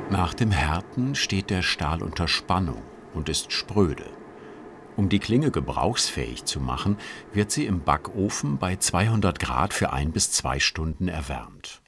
Nach dem Härten steht der Stahl unter Spannung und ist spröde. Um die Klinge gebrauchsfähig zu machen, wird sie im Backofen bei 200 Grad für 1 bis 2 Stunden erwärmt.